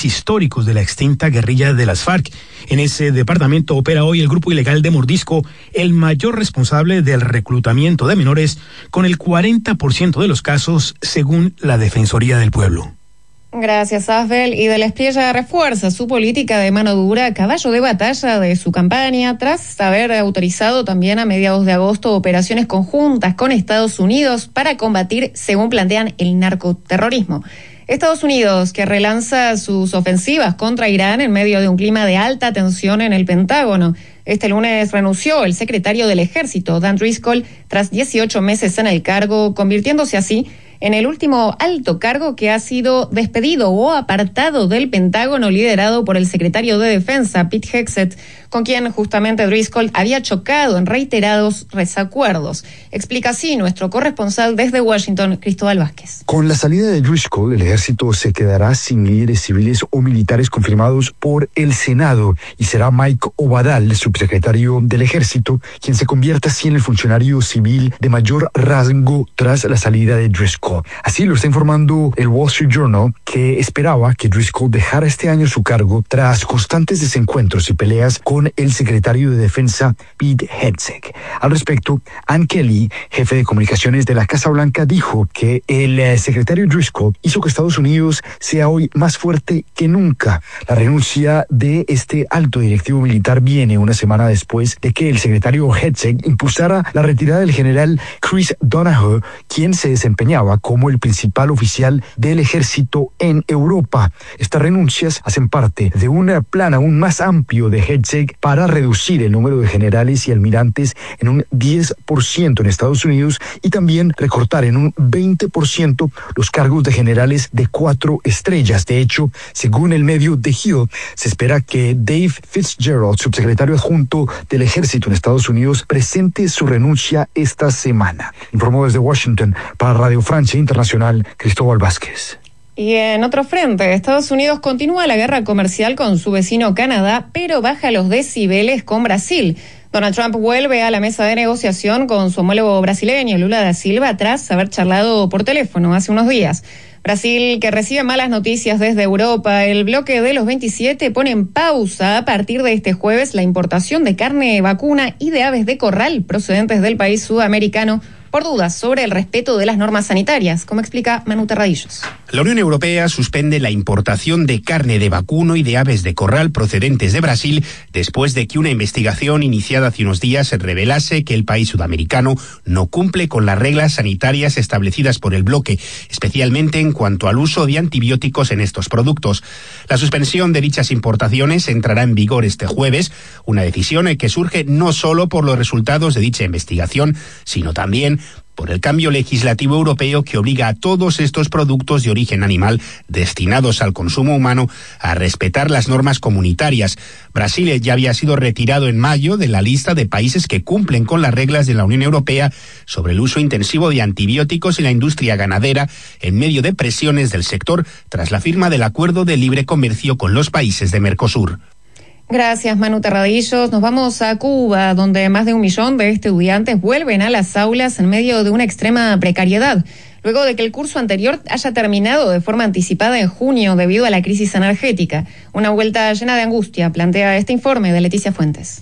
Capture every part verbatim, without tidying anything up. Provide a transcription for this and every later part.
líderes históricos de la extinta guerrilla de las FARC. En ese departamento opera hoy el grupo ilegal de Mordisco, el mayor responsable del reclutamiento de menores, con el cuarenta por ciento de los casos, según la Defensoría del Pueblo. Gracias, Asbel. Y Del Espriella refuerza su política de mano dura, caballo de batalla de su campaña, tras haber autorizado también a mediados de agosto operaciones conjuntas con Estados Unidos para combatir, según plantean, el narcoterrorismo. Estados Unidos, que relanza sus ofensivas contra Irán en medio de un clima de alta tensión en el Pentágono. Este lunes renunció el secretario del Ejército, Dan Driscoll, tras dieciocho meses en el cargo, convirtiéndose así en el último alto cargo que ha sido despedido o apartado del Pentágono, liderado por el secretario de Defensa, Pete Hegseth, con quien justamente Driscoll había chocado en reiterados desacuerdos. Explica así nuestro corresponsal desde Washington, Cristóbal Vázquez. Con la salida de Driscoll, el ejército se quedará sin líderes civiles o militares confirmados por el Senado y será Mike Obadal, el subsecretario del ejército, quien se convierta así en el funcionario civil de mayor rango tras la salida de Driscoll. Así lo está informando el Wall Street Journal, que esperaba que Driscoll dejara este año su cargo tras constantes desencuentros y peleas con el secretario de Defensa, Pete Hegseth. Al respecto, Ann Kelly, jefe de comunicaciones de la Casa Blanca, dijo que el secretario Driscoll hizo que Estados Unidos sea hoy más fuerte que nunca. La renuncia de este alto directivo militar viene una semana después de que el secretario Hegseth impulsara la retirada del general Chris Donahoe, quien se desempeñaba como el principal oficial del ejército en Europa. Estas renuncias hacen parte de un plan aún más amplio de Hegseth para reducir el número de generales y almirantes en un diez por ciento en Estados Unidos y también recortar en un veinte por ciento los cargos de generales de cuatro estrellas. De hecho, según el medio The Hill, se espera que Dave Fitzgerald, subsecretario adjunto del ejército en Estados Unidos, presente su renuncia esta semana. Informó desde Washington para Radio Francia Internacional, Cristóbal Vázquez. Y en otro frente, Estados Unidos continúa la guerra comercial con su vecino Canadá, pero baja los decibeles con Brasil. Donald Trump vuelve a la mesa de negociación con su homólogo brasileño, Lula da Silva, tras haber charlado por teléfono hace unos días. Brasil, que recibe malas noticias desde Europa, el bloque de los veintisiete pone en pausa a partir de este jueves la importación de carne vacuna y de aves de corral procedentes del país sudamericano, por dudas sobre el respeto de las normas sanitarias, como explica Manu Terradillos. La Unión Europea suspende la importación de carne de vacuno y de aves de corral procedentes de Brasil después de que una investigación iniciada hace unos días revelase que el país sudamericano no cumple con las reglas sanitarias establecidas por el bloque, especialmente en cuanto al uso de antibióticos en estos productos. La suspensión de dichas importaciones entrará en vigor este jueves, una decisión que surge no solo por los resultados de dicha investigación, sino también por el cambio legislativo europeo que obliga a todos estos productos de origen animal destinados al consumo humano a respetar las normas comunitarias. Brasil ya había sido retirado en mayo de la lista de países que cumplen con las reglas de la Unión Europea sobre el uso intensivo de antibióticos en la industria ganadera en medio de presiones del sector tras la firma del acuerdo de libre comercio con los países de Mercosur. Gracias, Manu Terradillos. Nos vamos a Cuba, donde más de un millón de estudiantes vuelven a las aulas en medio de una extrema precariedad, luego de que el curso anterior haya terminado de forma anticipada en junio debido a la crisis energética. Una vuelta llena de angustia, plantea este informe de Leticia Fuentes.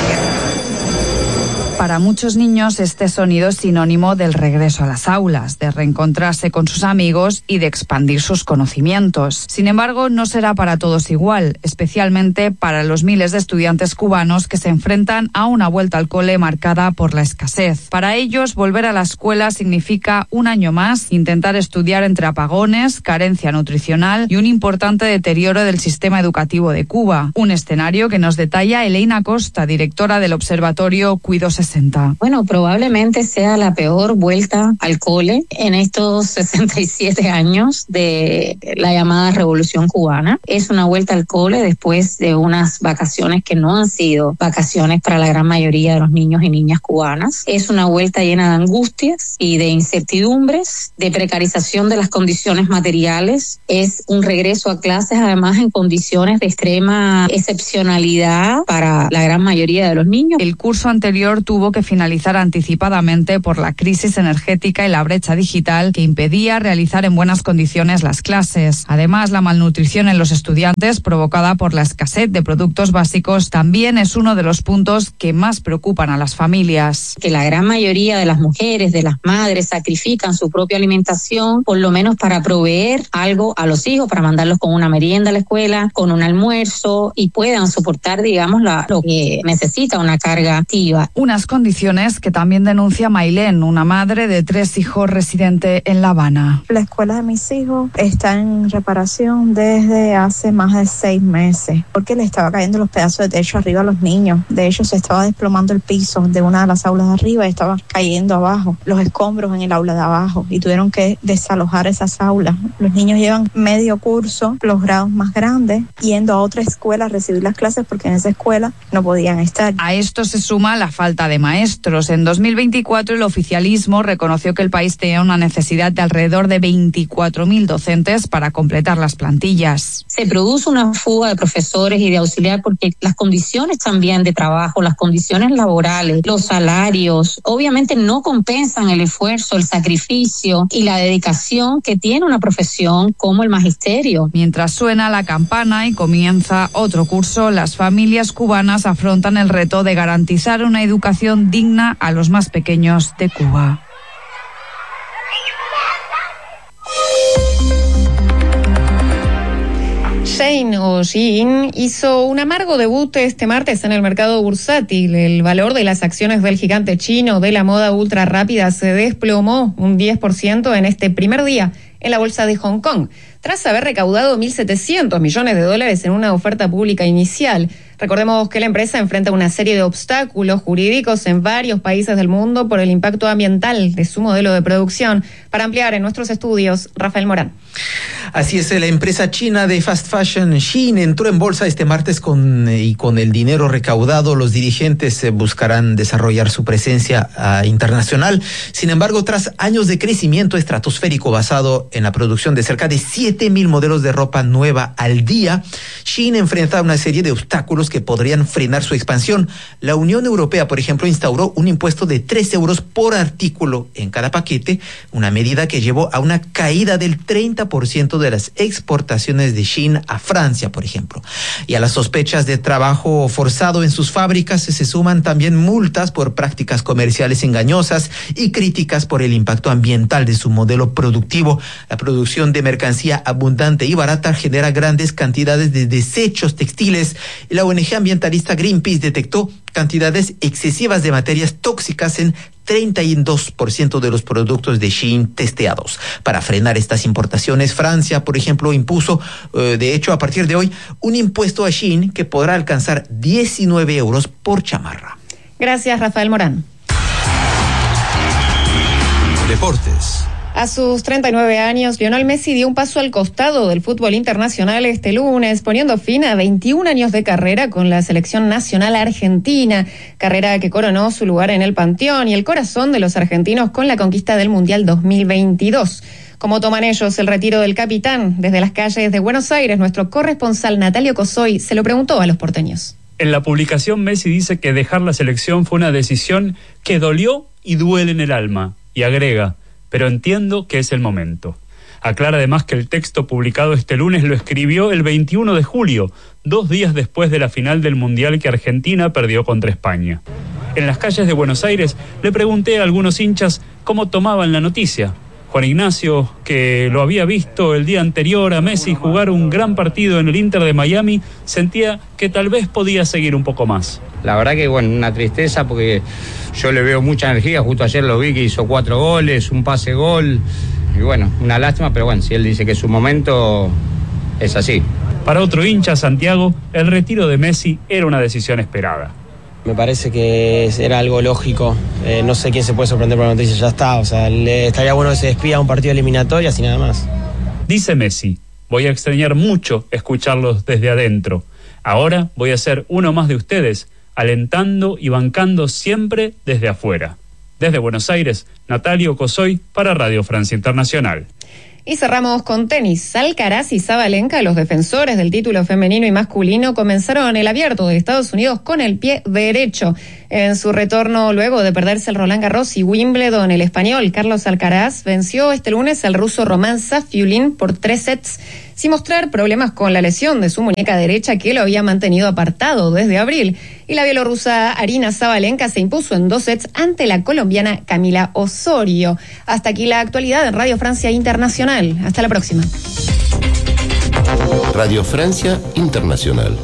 Para muchos niños este sonido es sinónimo del regreso a las aulas, de reencontrarse con sus amigos y de expandir sus conocimientos. Sin embargo, no será para todos igual, especialmente para los miles de estudiantes cubanos que se enfrentan a una vuelta al cole marcada por la escasez. Para ellos, volver a la escuela significa un año más intentar estudiar entre apagones, carencia nutricional y un importante deterioro del sistema educativo de Cuba. Un escenario que nos detalla Elena Costa, directora del Observatorio Cuido sesenta. Bueno, probablemente sea la peor vuelta al cole en estos sesenta y siete años de la llamada Revolución Cubana. Es una vuelta al cole después de unas vacaciones que no han sido vacaciones para la gran mayoría de los niños y niñas cubanas. Es una vuelta llena de angustias y de incertidumbres, de precarización de las condiciones materiales. Es un regreso a clases además en condiciones de extrema excepcionalidad para la gran mayoría de los niños. El curso anterior tuvo tuvo que finalizar anticipadamente por la crisis energética y la brecha digital que impedía realizar en buenas condiciones las clases. Además, la malnutrición en los estudiantes provocada por la escasez de productos básicos también es uno de los puntos que más preocupan a las familias. Que la gran mayoría de las mujeres, de las madres, sacrifican su propia alimentación, por lo menos para proveer algo a los hijos, para mandarlos con una merienda a la escuela, con un almuerzo y puedan soportar, digamos, la, lo que necesita una carga activa. Unas condiciones que también denuncia Mailén, una madre de tres hijos residente en La Habana. La escuela de mis hijos está en reparación desde hace más de seis meses, porque le estaba cayendo los pedazos de techo arriba a los niños. De hecho, se estaba desplomando el piso de una de las aulas de arriba y estaba cayendo abajo, los escombros en el aula de abajo, y tuvieron que desalojar esas aulas. Los niños llevan medio curso, los grados más grandes, yendo a otra escuela a recibir las clases porque en esa escuela no podían estar. A esto se suma la falta de maestros. En dos mil veinticuatro el oficialismo reconoció que el país tenía una necesidad de alrededor de veinticuatro mil docentes para completar las plantillas. Se produce una fuga de profesores y de auxiliar porque las condiciones también de trabajo, las condiciones laborales, los salarios, obviamente no compensan el esfuerzo, el sacrificio y la dedicación que tiene una profesión como el magisterio. Mientras suena la campana y comienza otro curso, las familias cubanas afrontan el reto de garantizar una educación digna a los más pequeños de Cuba. Shein o Shein hizo un amargo debut este martes en el mercado bursátil. El valor de las acciones del gigante chino de la moda ultra rápida se desplomó un diez por ciento en este primer día en la bolsa de Hong Kong, tras haber recaudado mil setecientos millones de dólares en una oferta pública inicial. Recordemos que la empresa enfrenta una serie de obstáculos jurídicos en varios países del mundo por el impacto ambiental de su modelo de producción. Para ampliar en nuestros estudios, Rafael Morán. Así es, la empresa china de fast fashion Shein entró en bolsa este martes con y con el dinero recaudado los dirigentes eh, buscarán desarrollar su presencia uh, internacional. Sin embargo, tras años de crecimiento estratosférico basado en la producción de cerca de siete mil modelos de ropa nueva al día, Shein enfrenta una serie de obstáculos que podrían frenar su expansión. La Unión Europea, por ejemplo, instauró un impuesto de tres euros por artículo en cada paquete, una medida que llevó a una caída del treinta por ciento de las exportaciones de Shein a Francia, por ejemplo. Y a las sospechas de trabajo forzado en sus fábricas se suman también multas por prácticas comerciales engañosas y críticas por el impacto ambiental de su modelo productivo. La producción de mercancía abundante y barata genera grandes cantidades de desechos textiles y la O N G ambientalista Greenpeace detectó cantidades excesivas de materias tóxicas en treinta y dos por ciento de los productos de Shein testeados. Para frenar estas importaciones, Francia, por ejemplo, impuso, eh, de hecho, a partir de hoy, un impuesto a Shein que podrá alcanzar diecinueve euros por chamarra. Gracias, Rafael Morán. Deportes. A sus treinta y nueve años, Lionel Messi dio un paso al costado del fútbol internacional este lunes, poniendo fin a veintiún años de carrera con la selección nacional argentina, carrera que coronó su lugar en el panteón y el corazón de los argentinos con la conquista del Mundial dos mil veintidós. ¿Cómo toman ellos el retiro del capitán? Desde las calles de Buenos Aires, nuestro corresponsal Natalio Cosoy se lo preguntó a los porteños. En la publicación, Messi dice que dejar la selección fue una decisión que dolió y duele en el alma, y agrega: pero entiendo que es el momento. Aclara además que el texto publicado este lunes lo escribió el veintiuno de julio, dos días después de la final del Mundial que Argentina perdió contra España. En las calles de Buenos Aires le pregunté a algunos hinchas cómo tomaban la noticia. Juan Ignacio, que lo había visto el día anterior a Messi jugar un gran partido en el Inter de Miami, sentía que tal vez podía seguir un poco más. La verdad que, bueno, una tristeza porque yo le veo mucha energía. Justo ayer lo vi que hizo cuatro goles, un pase gol. Y bueno, una lástima, pero bueno, si él dice que es su momento, es así. Para otro hincha, Santiago, el retiro de Messi era una decisión esperada. Me parece que era algo lógico. Eh, no sé quién se puede sorprender por la noticia, ya está. O sea, le estaría bueno que se despida un partido eliminatorio así nada más. Dice Messi: voy a extrañar mucho escucharlos desde adentro. Ahora voy a ser uno más de ustedes, alentando y bancando siempre desde afuera. Desde Buenos Aires, Natalio Cosoy para Radio Francia Internacional. Y cerramos con tenis. Alcaraz y Sabalenka, los defensores del título femenino y masculino, comenzaron el Abierto de Estados Unidos con el pie derecho. En su retorno luego de perderse el Roland Garros y Wimbledon, el español Carlos Alcaraz venció este lunes al ruso Roman Safiullin por tres sets, sin mostrar problemas con la lesión de su muñeca derecha que lo había mantenido apartado desde abril. Y la bielorrusa Arina Sabalenka se impuso en dos sets ante la colombiana Camila Osorio. Hasta aquí la actualidad en Radio Francia Internacional. Hasta la próxima. Radio Francia Internacional.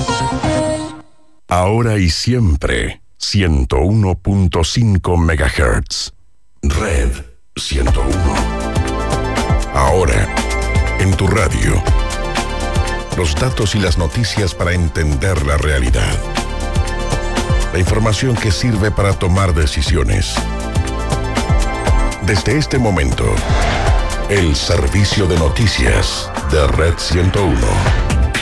Ahora y siempre, ciento uno punto cinco megahertz. Red ciento uno. Ahora, en tu radio. Los datos y las noticias para entender la realidad. La información que sirve para tomar decisiones. Desde este momento, el servicio de noticias de Red ciento uno.